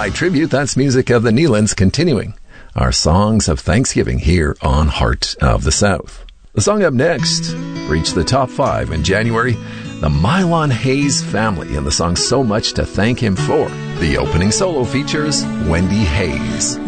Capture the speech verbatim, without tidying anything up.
by Tribute. That's music of the Neelands, continuing our songs of Thanksgiving here on Heart of the South. The song up next reached the top five in January. The Mylon Hayes Family and the song So Much to Thank Him For. The opening solo features Wendy Hayes.